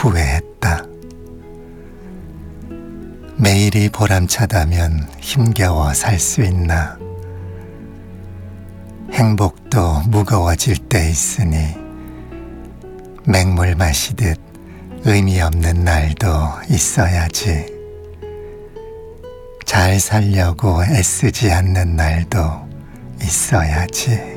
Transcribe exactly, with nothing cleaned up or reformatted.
후회했다. 매일이 보람차다면 힘겨워 살 수 있나. 행복도 무거워질 때 있으니 맹물 마시듯 의미 없는 날도 있어야지. 잘 살려고 애쓰지 않는 날도 있어야지.